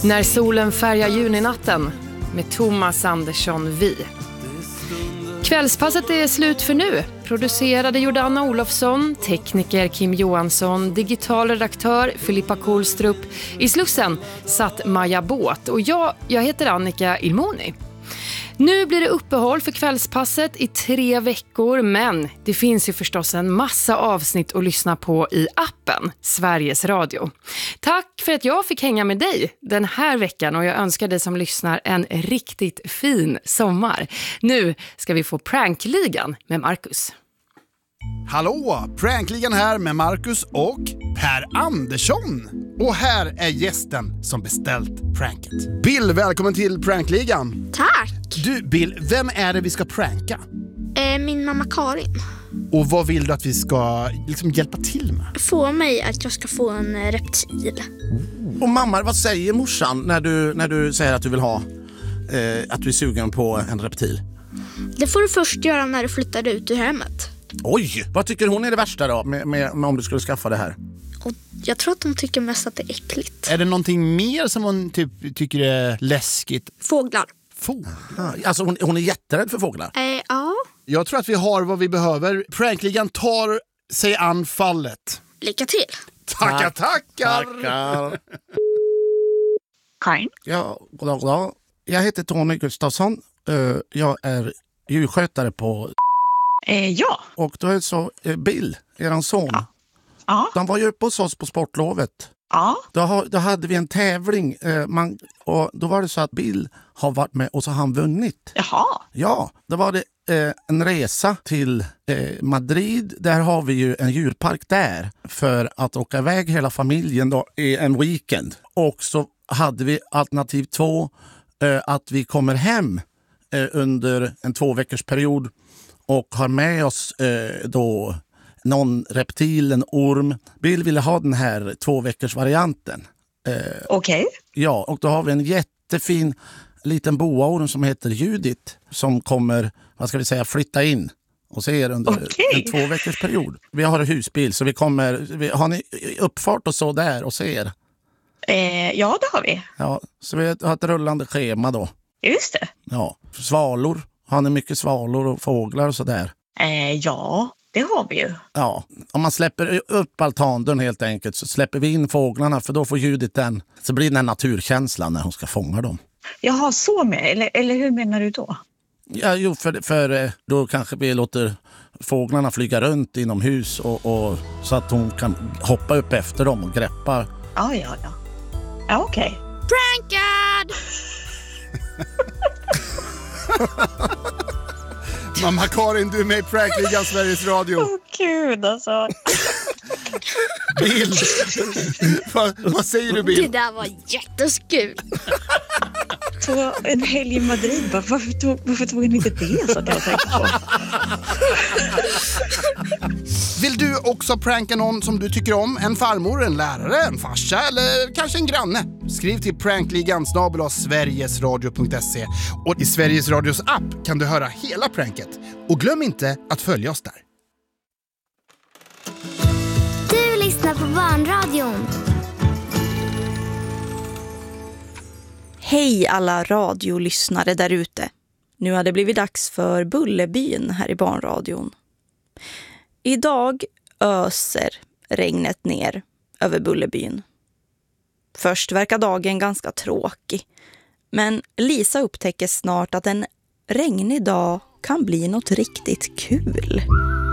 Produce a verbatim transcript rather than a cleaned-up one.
När solen färgar juninatten med Thomas Andersson Vi. Kvällspasset är slut för nu. Producerade Jordanna Olofsson, tekniker Kim Johansson, digital redaktör Filippa Kohlstrup. I Slussen satt Maja Båt och jag, jag heter Annika Ilmoni. Nu blir det uppehåll för kvällspasset i tre veckor, men det finns ju förstås en massa avsnitt att lyssna på i appen Sveriges Radio. Tack för att jag fick hänga med dig den här veckan och jag önskar dig som lyssnar en riktigt fin sommar. Nu ska vi få Prankligan med Marcus. Hallå, Prankligan här med Marcus och Per Andersson. Och här är gästen som beställt pranket. Bill, välkommen till Prankligan. Tack. Du, Bill, vem är det vi ska pranka? Eh, min mamma Karin. Och vad vill du att vi ska liksom hjälpa till med? Få mig att jag ska få en eh, reptil. Och mamma, vad säger morsan när du, när du säger att du vill ha eh, att du är sugen på en reptil? Det får du först göra när du flyttar ut ur hemmet. Oj, vad tycker hon är det värsta då med, med, med om du skulle skaffa det här? Och jag tror att hon tycker mest att det är äckligt. Är det någonting mer som hon typ tycker är läskigt? Fåglar. Fåglar? Alltså hon, hon är jätterädd för fåglar. Eh, ja. Jag tror att vi har vad vi behöver. Prankligan tar sig an fallet. Lycka till. Tackar, tackar! Tackar. Karin? Ja, goddag, goddag. Jag heter Tony Gustafsson. Uh, jag är djurskötare på... Eh, ja. Och då är det så, uh, Bill, eran son. Ja. Ja. De var ju uppe hos oss på sportlovet. Ja. Då, har, då hade vi en tävling. Uh, man, och då var det så att Bill har varit med och så har han vunnit. Jaha. Ja, då var det eh, en resa till eh, Madrid. Där har vi ju en djurpark där för att åka iväg hela familjen då, i en weekend. Och så hade vi alternativ två eh, att vi kommer hem eh, under en två veckors period och har med oss eh, då någon reptil, en orm. Bill ville ha den här två veckors varianten. Eh, Okej. Okay. Ja, och då har vi en jättefin liten boaorm som heter Judith som kommer, vad ska vi säga, flytta in och se er under okay. en två veckors period. Vi har en husbil så vi kommer, vi, har ni uppfart och så där och ser? Eh, ja, det har vi. Ja, så vi har ett rullande schema då. Just det. Ja, svalor. Har ni mycket svalor och fåglar och så där? Eh, ja, det har vi ju. Ja, om man släpper upp altandörren helt enkelt så släpper vi in fåglarna för då får Judith den, så blir den naturkänslan när hon ska fånga dem. Jaha, så med. Eller, eller hur menar du då? Ja, jo, för, för då kanske vi låter fåglarna flyga runt inomhus och, och, så att hon kan hoppa upp efter dem och greppa. Ja, ja, ja. Ja, okej. Okay. Prankad! Mamma Karin, du är med i Prankligan Sveriges Radio. Åh, oh, gud alltså. Bill, vad, vad säger du, Bill? Det där var jätteskul. På en helg i Madrid, varför tog, varför tog ni inte det så att jag tänkte på? Vill du också pranka någon som du tycker om? En farmor, en lärare, en farsa eller kanske en granne? Skriv till prankligan snabel-a sverigesradio punkt se och i Sveriges Radios app kan du höra hela pranket. Och glöm inte att följa oss där. Du lyssnar på Barnradion. Hej alla radiolyssnare där ute. Nu har det blivit dags för Bullerbyn här i Barnradion. Idag öser regnet ner över Bullerbyn. Först verkar dagen ganska tråkig. Men Lisa upptäcker snart att en regnig dag kan bli något riktigt kul.